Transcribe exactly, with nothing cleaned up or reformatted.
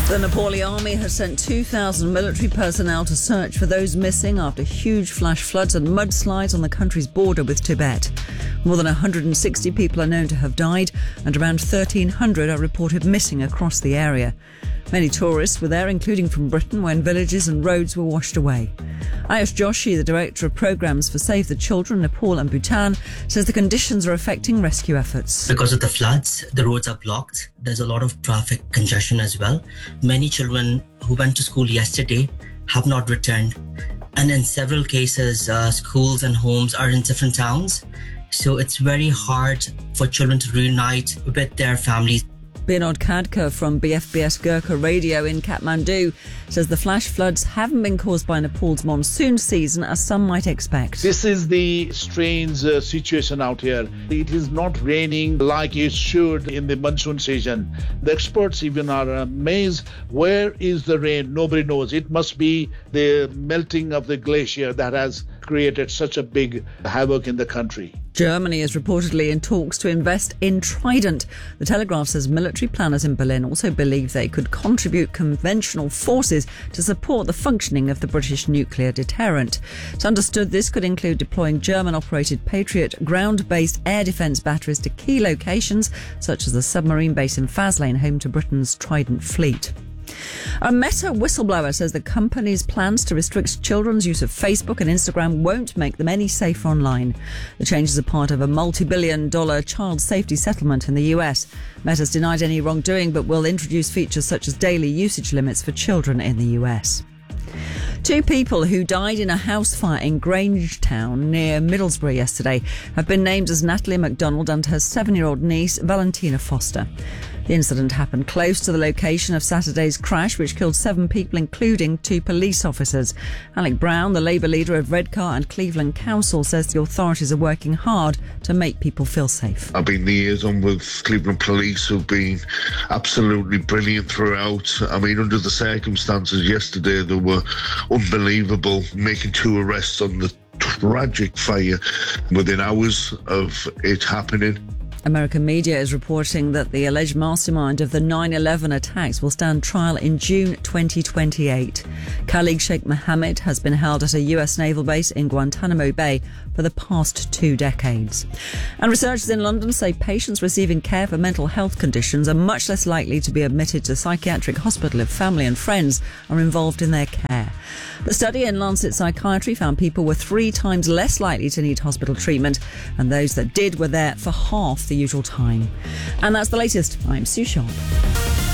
The Nepali army has sent two thousand military personnel to search for those missing after huge flash floods and mudslides on the country's border with Tibet. More than one hundred sixty people are known to have died and around thirteen hundred are reported missing across the area. Many tourists were there, including from Britain, when villages and roads were washed away. Ayush Joshi, the Director of Programmes for Save the Children, Nepal and Bhutan, says the conditions are affecting rescue efforts. Because of the floods, the roads are blocked. There's a lot of traffic congestion as well. Many children who went to school yesterday have not returned. And in several cases, uh, schools and homes are in different towns. So it's very hard for children to reunite with their families. Binod Khadka from B F B S Gurkha Radio in Kathmandu says the flash floods haven't been caused by Nepal's monsoon season as some might expect. This is the strange uh, situation out here. It is not raining like it should in the monsoon season. The experts even are amazed. Where is the rain? Nobody knows. It must be the melting of the glacier that has created such a big havoc in the country. Germany is reportedly in talks to invest in Trident. The Telegraph says military planners in Berlin also believe they could contribute conventional forces to support the functioning of the British nuclear deterrent. It's understood this could include deploying German-operated Patriot ground-based air defence batteries to key locations, such as the submarine base in Faslane, home to Britain's Trident fleet. A Meta whistleblower says the company's plans to restrict children's use of Facebook and Instagram won't make them any safer online. The changes are part of a multi-billion dollar child safety settlement in the U S. Meta's denied any wrongdoing but will introduce features such as daily usage limits for children in the U S. Two people who died in a house fire in Grangetown near Middlesbrough yesterday have been named as Natalie MacDonald and her seven-year-old niece, Valentina Foster. The incident happened close to the location of Saturday's crash, which killed seven people, including two police officers. Alec Brown, the Labour leader of Redcar and Cleveland Council, says the authorities are working hard to make people feel safe. I've been liaising with Cleveland Police, who've been absolutely brilliant throughout. I mean, under the circumstances yesterday, they were unbelievable, making two arrests on the tragic fire within hours of it happening. American media is reporting that the alleged mastermind of the nine eleven attacks will stand trial in June twenty twenty-eight. Khalid Sheikh Mohammed has been held at a U S naval base in Guantanamo Bay for the past two decades. And researchers in London say patients receiving care for mental health conditions are much less likely to be admitted to psychiatric hospital if family and friends are involved in their care. The study in Lancet Psychiatry found people were three times less likely to need hospital treatment, and those that did were there for half the usual time. And that's the latest. I'm Sue Sharp.